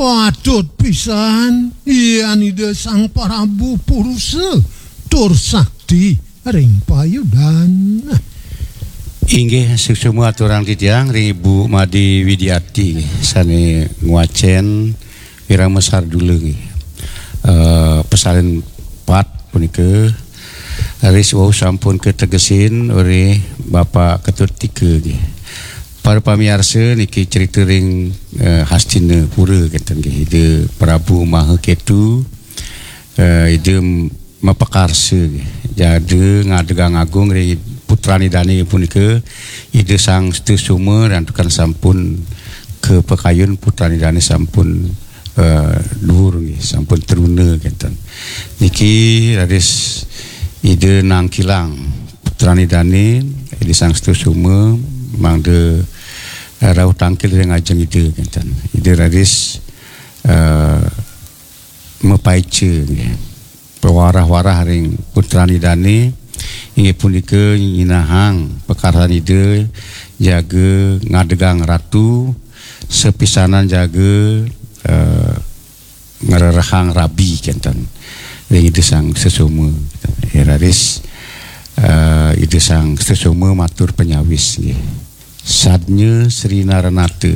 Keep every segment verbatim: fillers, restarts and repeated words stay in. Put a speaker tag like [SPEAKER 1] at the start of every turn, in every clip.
[SPEAKER 1] Patut pisan ianida sang Prabu Pursa tur sakti ring payudan.
[SPEAKER 2] Inggih semua aturang titiang ring Ibu Madi Widiati sane nguacen wirang mesar dulu nggih. Uh, pesalin pat punika haris wau sampun ketegesin oleh Bapak Ketut Tika nggih. Para pamirsa niki cerita ring uh, Hastina Pura kata nggih. Ide Prabu Mahaketu uh, ide mapakarsa nggih. Jadi ngadegang agung ring putrani dani punika ide sang Setesuma dan tukan sampun ke Pekayun putrani dani sampun uh, luhur nggih, sampun teruna kata. Niki radis ide nang kilang putrani dani ide sang Setesuma mangde uh, rauh tangkil yang ajeng ide kata. Ide radis uh, mepaice nggih. Pewarah-warah ring putrani dani inggih punika nyinahang pekaran ide jaga ngadegang ratu sepisanan jaga uh, ngererahang rabi kenten ring ide sang Setesuma eraris uh, ide sang Setesuma matur penyawis nggih sadnya Sri Naranate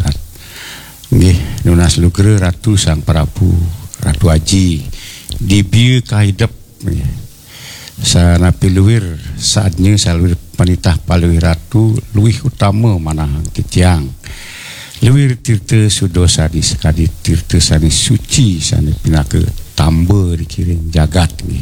[SPEAKER 2] nggih nunas lugra ratu sang Prabu Ratu Aji dibieu kahidep sana piluwir saatnya salwir panitah paluwir ratu luwih utama manahang titiang luwir tirta sudosa di sekadi tirta sani suci sani pinaka tamba dikiring jagat ni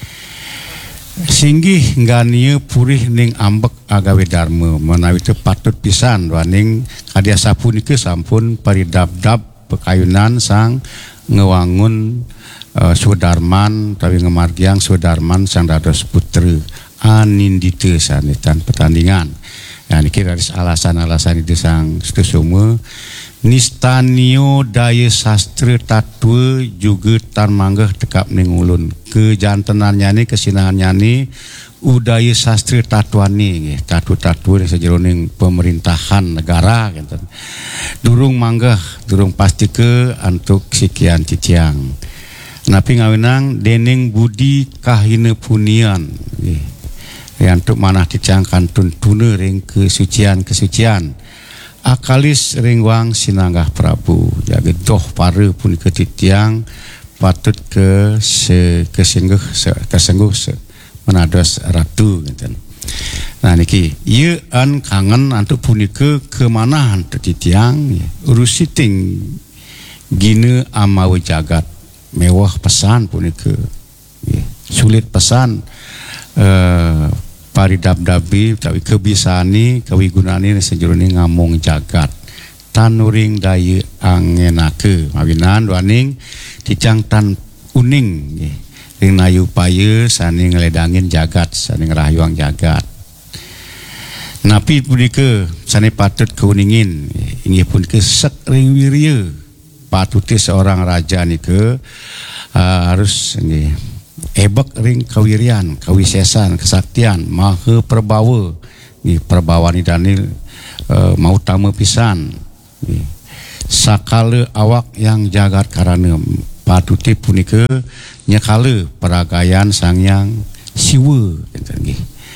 [SPEAKER 2] singgih ngania purih ning ambek agawe dharma menawi teu patut pisan waning kadya sapunika sampun paridab-dab pekayunan sang ngewangun Uh, Sudarman tapi ngemargiang Sudarman sang dados putra anindita sanetan pertandingan. Ya niki dari alasan-alasan itu sang Setesuma nistanio daya sastra tatwa juga tan manggah tekap ning ulun kejantenannya ni kesinahannya ni udaya sastra tatwani nggih tatu-tatu sajeroning pemerintahan negara gitu. Durung manggah durung pasti ke antuk sikian titiang napi ngawinang dening budi kahina punian yang untuk manah titiang kantun tuna ring kesucian-kesucian akalis ring wang sinanggah Prabu jaga doh para pun ke titiang patut ke se kesengguh se kesengguh se menados ratu gitu. Nah niki ieu an kangen antuk punika ke mana antuk titiang urusiting gina amawe jagat mewah pesan punika yeah. Sulit pesan uh, paridab-dabi tapi kebisani kawigunani sejeroning ngamong jagat tanuring daya angenake mawinan waning ticang tan uning yeah. Ring nayu paya sani ngeledangin jagat sani ngerahyuang jagat napi punika sani patut keuningin yeah. Inggih punika sek ring wirya patutnya seorang raja ni ke uh, harus ni ebek ring kawirian, kawisesan, kesaktian, maha perbawa ni perbawa ni Daniel uh, mau tamu pisan ni sakala awak yang jagat karana patutnya punika nyekala peragayan sangyang siwa ni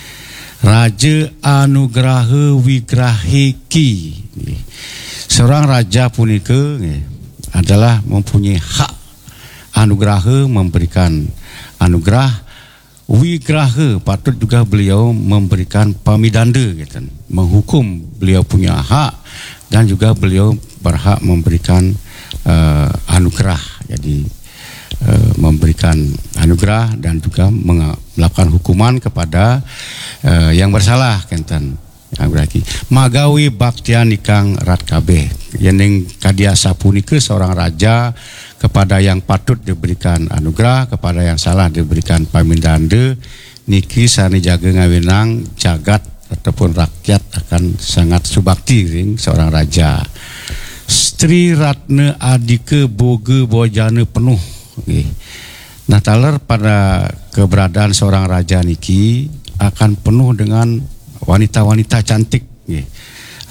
[SPEAKER 2] raja anugraha wigrahiki ni seorang raja punika ni adalah mempunyai hak anugraha memberikan anugerah wigraha patut juga beliau memberikan pamidanda gitu. Menghukum beliau punya hak dan juga beliau berhak memberikan uh, anugerah jadi uh, memberikan anugerah dan juga melakukan hukuman kepada uh, yang bersalah kenten berarti magawi baktian ikang rat kabeh yening kadya sapunika seorang raja kepada yang patut diberikan anugerah kepada yang salah diberikan pamindanda niki sani jaga ngawinang jagat ataupun rakyat akan sangat subakti ring seorang raja Sri Ratna Adika Boga Bojana penuh okay. Nah taler pada keberadaan seorang raja niki akan penuh dengan wanita-wanita cantik nggih.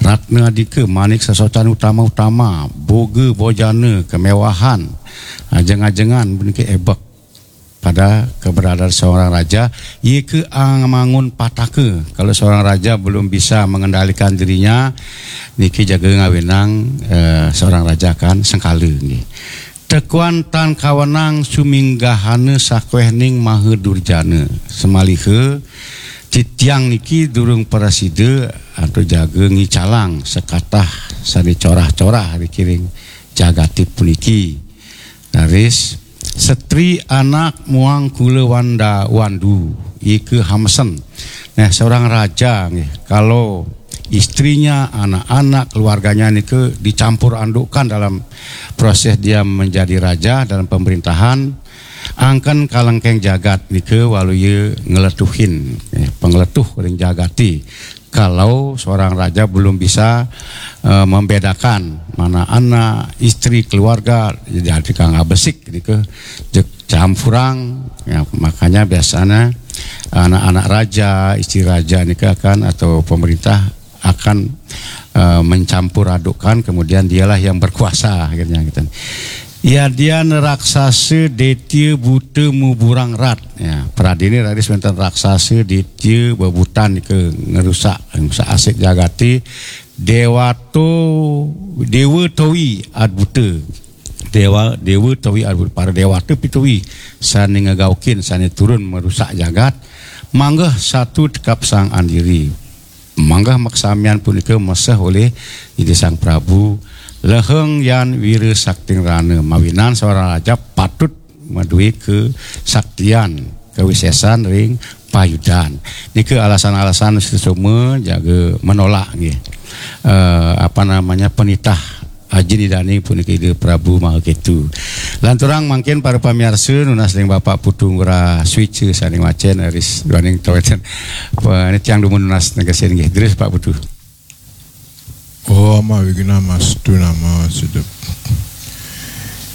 [SPEAKER 2] Ratna adika manik sesocan utama-utama, boga bojana kemewahan, ajengan-ajengan benike ebak pada keberadaan seorang raja. Ia ke angamangun pataka kalau seorang raja belum bisa mengendalikan dirinya, niki jaga ngawinang eh, seorang raja kan sengkala ni. Tekuan tan kawanang suminggahana sakwehning maha durjana semaliha titiang niki durung parasida atau jaga ngicalang sekatah sari corah-corah dikiring jagati puniki naris setri anak muang kula wanda wandu ike hamsen. Nah seorang raja nih, kalau istrinya, anak-anak, keluarganya ini ke dicampur andukkan dalam proses dia menjadi raja dalam pemerintahan, angkan kalengkeng jagat nih ke waluye ngeletuhin eh, pengeletuh ring jagati. Kalau seorang raja belum bisa uh, membedakan mana anak, istri, keluarga, jadi kang abesik gitu ke campurang, ya, makanya biasanya anak-anak raja, istri raja ini akan atau pemerintah akan uh, mencampur adukkan, kemudian dialah yang berkuasa akhirnya gitu. Ya dia raksasa detya buta muburang rat. Ya, pradini tadi sebentar raksasa detya bebutan ke ngerusak, ngerusak aset jagati. Dewato dewa towi ad buta. Dewa dewa towi ad buta. Para dewa tu pitowi sani ngegaukin, sani turun merusak jagat. Manggah satu tekap sang andiri. Manggah maksamian pun ke mesah oleh jadi sang Prabu. Leheng yan wira sakting rana mawinan seorang raja patut madui ke saktian kewisesan ring payudan. Ini ke alasan-alasan semua jaga menolak nih uh, apa namanya penitah Haji Nidani pun ide Prabu Mahaketu. Lanturang mungkin para pamirsa nunas ring Bapak Putung Ura switch saling macen aris duaning taweten. Ini tiang dumun nunas negasin nggih. Terus Pak Putu.
[SPEAKER 3] Oh, ma wigina mas tu nama sedep